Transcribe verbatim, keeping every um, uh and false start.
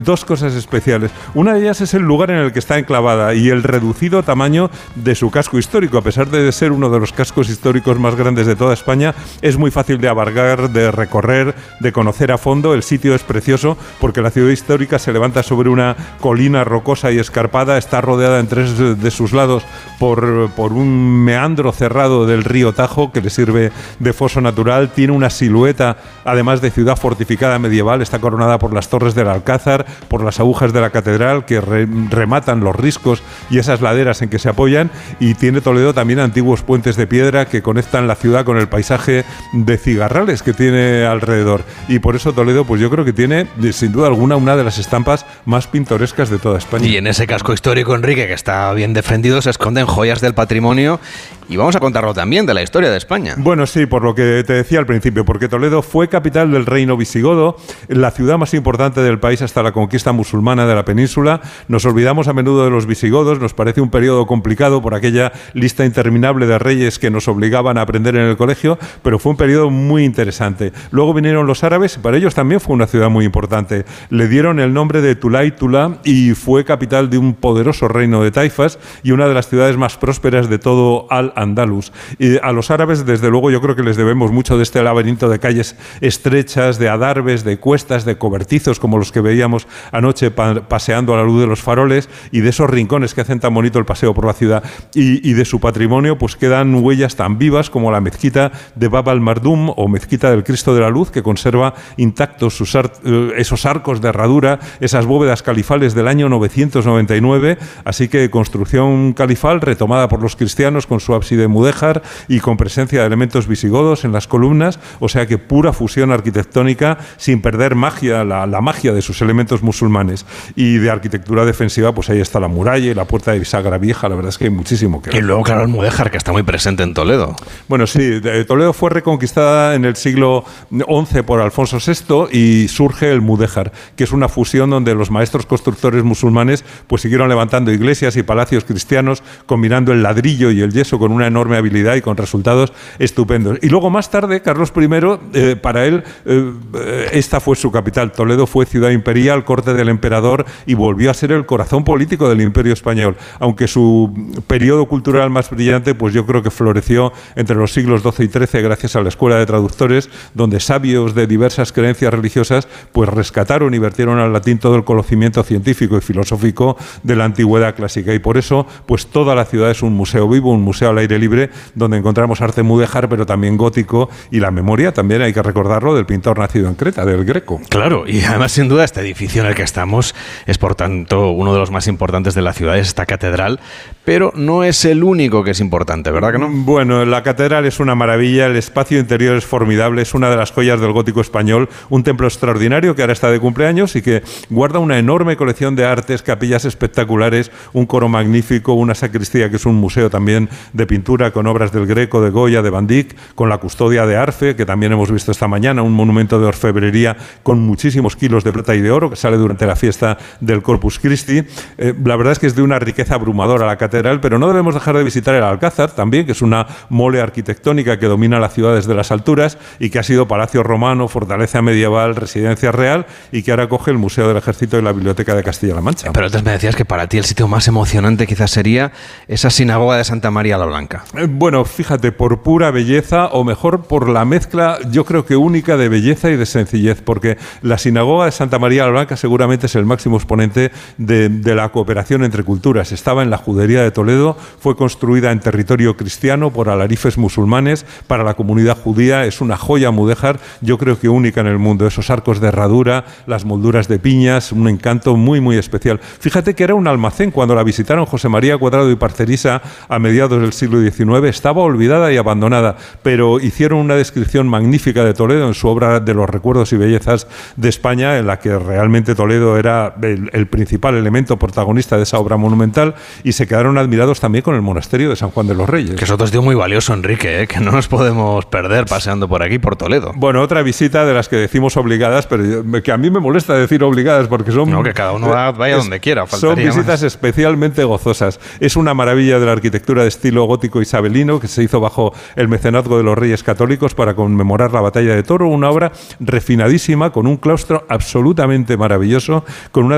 Dos cosas especiales. Una de ellas es el lugar en el que está enclavada y el reducido tamaño de su casco histórico. A pesar de ser uno de los cascos históricos más grandes de toda España, es muy fácil de abarcar, de recorrer, de conocer a fondo. El sitio es precioso porque la ciudad histórica se levanta sobre una colina rocosa y escarpada, está rodeada en tres de sus lados por, por un meandro cerrado del río Tajo que le sirve de foso natural. Tiene una silueta, además de ciudad fortificada medieval, está coronada por las torres del Alcázar, por las agujas de la catedral que re, rematan los riscos y esas laderas en que se apoyan, y tiene Toledo también antiguos puentes de piedra que conectan la ciudad con el paisaje de cigarrales que tiene alrededor, y por eso Toledo, pues yo creo que tiene sin duda alguna una de las estampas más pintorescas de toda España. Y en ese casco histórico, Enrique, que está bien defendido, se esconden joyas del patrimonio, y vamos a contarlo también de la historia de España. Bueno, sí, por lo que te decía al principio, porque Toledo fue capital del reino visigodo, la ciudad más importante del país hasta la conquista musulmana de la península. Nos olvidamos a menudo de los visigodos, nos parece un periodo complicado por aquella lista interminable de reyes que nos obligaban a aprender en el colegio, pero fue un periodo muy interesante. Luego vinieron los árabes, y para ellos también fue una ciudad muy importante. Le dieron el nombre de Tulay Tula y fue capital de un poderoso reino de taifas y una de las ciudades más prósperas de todo Al-Andalus. Y a los árabes, desde luego, yo creo que les debemos mucho de este laberinto de calles estrechas, de adarves, de cuestas, de cobertizos como los que veíamos anoche pa- paseando a la luz de los faroles, y de esos rincones que hacen tan bonito el paseo por la ciudad, y, y de su patrimonio pues quedan huellas tan vivas como la mezquita de Bab al-Mardum o mezquita del Cristo de la Luz, que conserva intactos sus ar- esos arcos de herradura, esas bóvedas califales del año novecientos noventa y nueve, así que construcción califal retomada por los cristianos con su ábside mudéjar y con presencia de elementos visigodos en las columnas, o sea que pura fusión arquitectónica sin perder magia, la, la magia de sus elementos musulmanes. Y de arquitectura defensiva, pues ahí está la muralla y la puerta de bisagra vieja. La verdad es que hay muchísimo que ver. Y luego, claro, el mudéjar, que está muy presente en Toledo. Bueno, sí, Toledo fue reconquistada en el siglo once por Alfonso sexto y surge el mudéjar, que es una fusión donde los maestros constructores musulmanes pues siguieron levantando iglesias y palacios cristianos, combinando el ladrillo y el yeso con una enorme habilidad y con resultados estupendos. Y luego más tarde, Carlos primero, eh, para él, eh, esta fue su capital. Toledo fue ciudad imperial, corte del emperador, y volvió a ser el corazón político del Imperio español, aunque su periodo cultural más brillante pues yo creo que floreció entre los siglos doce y trece gracias a la Escuela de Traductores, donde sabios de diversas creencias religiosas pues rescataron y vertieron al latín todo el conocimiento científico y filosófico de la antigüedad clásica, y por eso pues toda la ciudad es un museo vivo, un museo al aire libre, donde encontramos arte mudéjar pero también gótico, y la memoria también hay que recordarlo del pintor nacido en Creta, del Greco. Claro, y además sin duda este edificio en el que estamos es por tanto uno de los más importantes de la ciudad, es esta catedral, pero no es el único que es importante, ¿verdad que no? Bueno, la catedral es una maravilla, el espacio interior es formidable, es una de las joyas del gótico español, un templo extraordinario que ahora está de cumpleaños y que guarda una enorme colección de artes, capillas espectaculares, un coro magnífico, una sacristía que es un museo también de pintura con obras del Greco, de Goya, de Van Dyck, con la custodia de Arfe, que también hemos visto esta mañana, un monumento de orfebrería con muchísimos kilos de plata y de oro que sale durante la fiesta del Corpus Christi. Eh, la verdad es que es de una riqueza abrumadora la catedral, pero no debemos dejar de visitar el Alcázar también, que es una mole arquitectónica que domina la ciudad desde las alturas y que ha sido palacio romano, fortaleza medieval, residencia real, y que ahora acoge el Museo del Ejército y la Biblioteca de Castilla-La Mancha. Pero antes me decías que para ti el sitio más emocionante quizás sería esa sinagoga de Santa María la Blanca. Eh, bueno, fíjate, por pura belleza, o mejor por la mezcla, yo creo que única, de belleza y de sencillez, porque la sinagoga de Santa María la Blanca seguramente es el máximo exponente de, de la cooperación entre culturas. Estaba en la judería de Toledo, fue construida en territorio cristiano por alarifes musulmanes para la comunidad judía, es una joya mudéjar, yo creo que única en el mundo, esos arcos de herradura, las molduras de piñas, un encanto muy muy especial. Fíjate que era un almacén cuando la visitaron José María Cuadrado y Parcerisa a mediados del siglo diecinueve, estaba olvidada y abandonada, pero hicieron una descripción magnífica de Toledo en su obra de los recuerdos y bellezas de España, en la que realmente Toledo era el, el principal elemento protagonista de esa obra monumental, y se quedaron admirados también con el monasterio de San Juan de los Reyes. Que es otro sitio muy valioso, Enrique, ¿eh? Que no nos podemos perder paseando por aquí, por Toledo. Bueno, otra visita de las que decimos obligadas, pero yo, que a mí me molesta decir obligadas porque son... No, que cada uno va, vaya es, donde quiera, son visitas más. especialmente gozosas. Es una maravilla de la arquitectura de estilo gótico isabelino que se hizo bajo el mecenazgo de los Reyes Católicos para conmemorar la batalla de Toro, una obra refinadísima con un claustro absolutamente maravilloso, con una